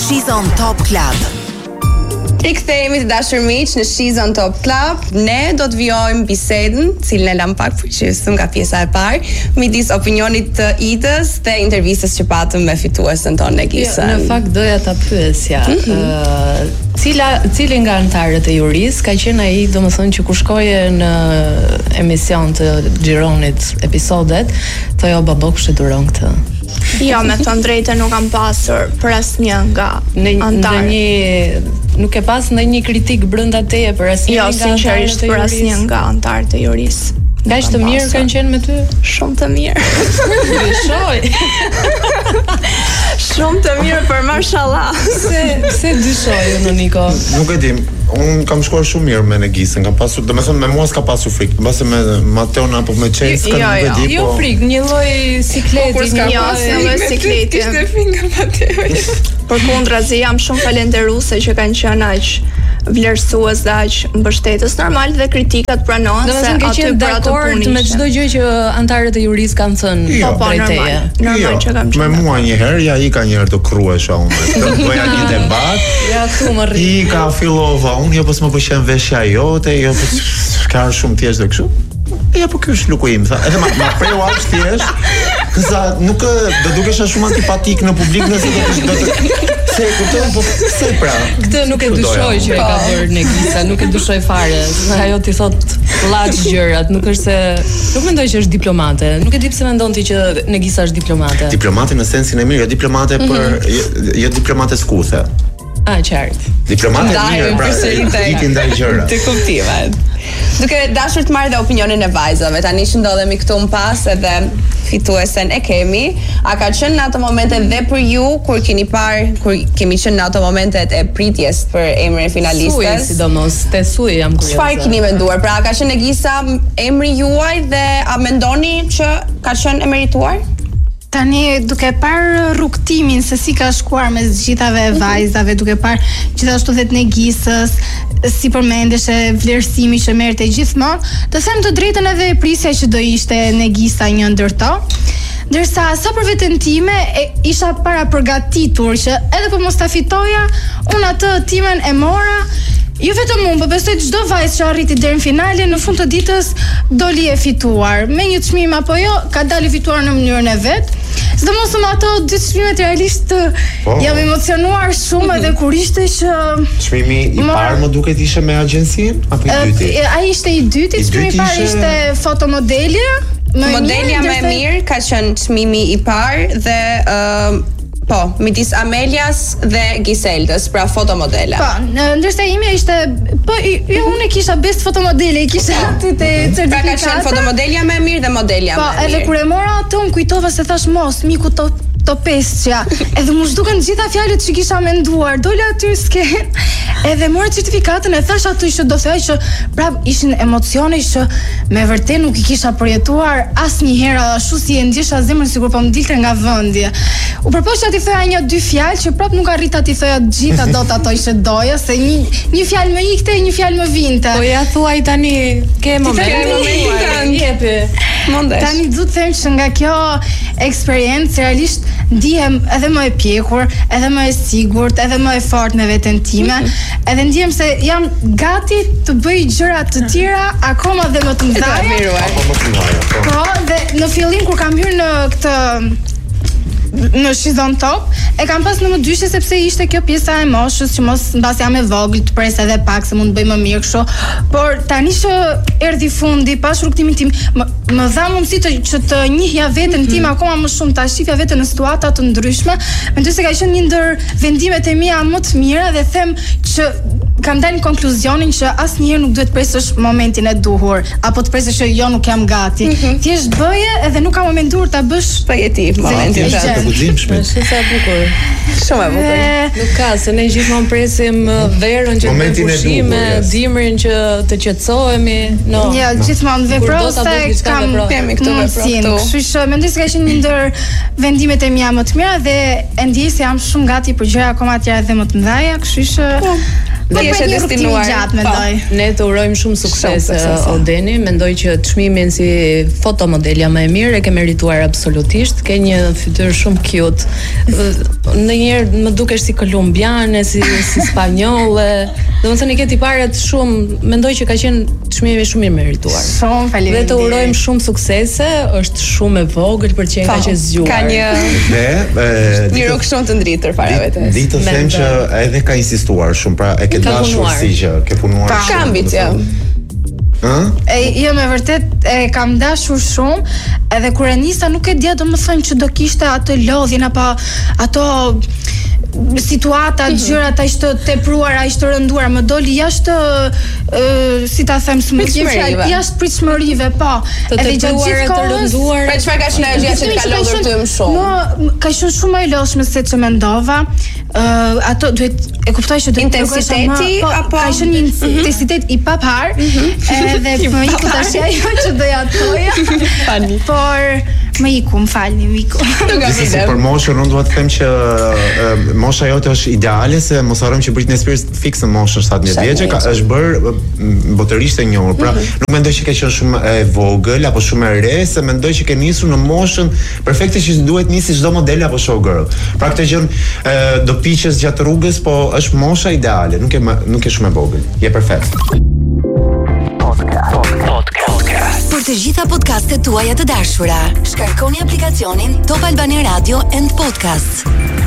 She's on Top Club. Rikthehemi të dashur miq në She's on Top Club. Ne do të vijojmë bisedën, cilën e lam pak përgjithësim nga pjesa e parë, midis opinionit të Idës dhe intervistës që patëm me fituesen tonë Negisën. Në fakt doja ta pyesja, cili nga anëtarët e juris ka qenë ai, domethënë që kur shkoje në emision të xhironit episodet, thoya o babo kush e duron këtë? Jo, me thënë drejtë nuk kam pasur për asnjë nga anëtarët. Nuk e pas ndonjë kritik brenda teje për asnjë nga anëtarët e juris? Jo, sinqerisht për asnjë nga anëtarët e juris. Kaq të mirë kanë qenë me ty? Shumë të mirë. Dyshoj. Shumë të mirë për mashallah. Se dyshoj unë Niko. Nuk e di. Unë kam shkuar shumë mirë me Negisën, kam pasur, domethënë me mua s'ka pasur frikë, mbase me Mateon apo me Chase nuk e di, jo frikë, një lloj sikleti, një lloj sikleti. Kishte frikë nga Mateon. Përkundrazi jam shumë falënderuese që kanë qenë aq vlerësues dhe aq mbështetës. Normal dhe kritikat pranohen se aty për atë punë. Me çdo gjë që anëtarët e juris kanë thënë drejt teje. Normal që kam qenë. Me mua një herë, ja i ka një herë të kruesha unë. Bëja një debat. Ja këtu më rri. I ka fillova unë, jo po s'më pëlqen veshja jote, jo po ka shumë thjesht dhe kështu. Ja po ky është luku im, tha. Edhe ma preu aq thjesht. Sa nuk do dukesha shumë antipatik në publik nëse do të se kupton, po pse pra? Këtë nuk e dyshoj që e ka bërë Negisa, nuk e dyshoj fare. Ajo ti thot llaç gjërat, nuk është se nuk mendoj që është diplomate. Nuk e di pse mendon ti që Negisa është diplomate. Diplomate në sensin e mirë, jo diplomate për jo diplomate skuthe. Qartë. Diplomate mirë, pra, viti ndaj gjëra. Të kuptimet. Duke dashur të marrë dhe opinionin e vajzave, tani që ndodhemi këtu më pas edhe fituesen e kemi, a ka qenë në ato momente dhe për ju, kur kemi qenë në ato momentet e pritjes për emrin e finalistes? Suj, sidomos, te suj jam kurioze. Çfarë keni menduar? Pra, ka qenë Negisa emri juaj dhe a mendoni që ka qenë e merituar? Tani duke parë rrugtimin se si ka shkuar mes gjithave vajzave, duke parë gjithashtu dhe të Negisës, si përmendesh e vlerësimi që merrte gjithmonë, të them të drejtën edhe e prisja që do ishte Negisa një ndër to. Ndërsa sa për veten time isha para përgatitur që edhe po mos ta fitoja, unë atë timen e mora. Jo vetëm unë, po besoj çdo vajzë që arriti deri në finale, në fund të ditës doli e fituar. Me një çmim apo jo, ka dalë fituar në mënyrën e vet. Sidomos me ato dy çmimet realisht jam emocionuar shumë edhe kur ishte që çmimi i parë më duket ishte me agjencinë apo i dyti? Ai ishte i dyti, çmimi i parë ishte fotomodelja. Modelja më e mirë ka qenë çmimi i parë dhe po, midis Amelias dhe Giseldës, pra fotomodela. Po, ndërsa imja ishte, po, jo unë kisha best fotomodele, kisha aty te certifikata. Pra ka qenë fotomodelja më e mirë dhe modelja më e mirë. Po, edhe kur e mora atë, unë kujtova se thash mos, miku to pesçja. Edhe më zhduken gjitha fjalët që kisha menduar. Dola aty sken. Edhe mora certifikatën e thash aty që do thoj që prap ishin emocione që me vërtet nuk i kisha përjetuar asnjëherë ashtu si e ndjesha zemrën sikur po më dilte nga vendi. U përpoqja ti thoja një-dy fjalë që prap nuk arrita ti thoja të gjitha dot ato që doja, se një fjalë më ikte, një fjalë më vinte. Po ja thuaj tani, ke momentin jepi. Tani du të them që nga kjo eksperiencë realisht ndihem edhe më e pjekur, edhe më e sigurt, edhe më e fortë me veten time, edhe ndihem se jam gati të bëj gjëra të tjera akoma dhe më të mëdha. Po, dhe në fillim kur kam hyrë në këtë në She's on Top, e kam pas në më dyshje sepse ishte kjo pjesa e moshës që mos mbas jam e vogël të pres edhe pak se mund të bëj më mirë kështu, por tani që erdhi fundi pas rrugtimit tim, më dha mundësi që të njihja veten tim akoma më shumë, ta shifja veten në situata të ndryshme. Mendoj se ka qenë një ndër vendimet e mia më të mira dhe them që kam dalë në konkluzionin që asnjëherë nuk duhet presësh momentin e duhur, apo të presësh që jo nuk jam gati. Thjesht bëje edhe nuk kam menduar ta bësh projektiv momentin e guximshme. Është sa bukur. Shumë e bukur. Nuk ka se ne gjithmonë presim verën që të pushime, dimrin që të qetësohemi. Jo, gjithmonë veprose kam kemi këtu veprë. Kështu që mendoj se ka qenë një ndër vendimet e mia më të mira dhe e ndjej se jam shumë gati për gjëra akoma të tjera dhe më të mëdha, kështu që Dhe është destinuar gjatë mendoj. Ne të urojmë shumë sukses Odeni, mendoj që çmimin si fotomodelja më e mirë e ke merituar absolutisht, ke një fytyrë shumë cute. Ndonjëherë më dukesh si kolumbiane, si spanjolle. Domethënë i ke tiparet shumë, mendoj që ka qenë çmimi shumë i merituar. Shumë faleminderit. Dhe të urojmë shumë suksese, është shumë e vogël për që ka që zgjuar. Ka një rrugë shumë të ndritër para vetes. Ditë të them që edhe ka insistuar shumë, pra e ke dashur si që ke punuar shumë. Ka ambicion. Jo, me vërtet e kam dashur shumë, edhe kur e nisa nuk e dia domethënë që do kishte atë lodhjen apo ato situata, gjërat aq të tepruara, aq të rënduara, më doli jashtë si ta them, jashtë pritshmërive, po. Edhe gjatë gjithë kohës të rënduar. Pra çfarë ka qenë ajo gjë që të ka lodhur ty më shumë? Ka qenë shumë e lodhshme se që mendova. Ato duhet e kuptoj që duhet intensiteti apo ka qenë një intensitet i papar, edhe më iku tash ajo që doja thoja. Fani. Por më iku, më falni, më iku. Disi për moshën, unë duhet të them që mosha jote është ideale, se mos harrojmë që Britney Spears fiksën moshën 17 vjeçë, është bërë botërisht e njohur. Pra, nuk mendoj që ka qenë shumë e vogël apo shumë e re, se mendoj që ke nisur në moshën perfekte që duhet nisi çdo model apo showgirl. Pra këtë gjë do piqes gjatë rrugës, po është mosha ideale, nuk e shumë e vogël. Je perfekt. Për të gjitha podcastet tuaja të dashura, shkarkoni aplikacionin Top Albania Radio and Podcasts.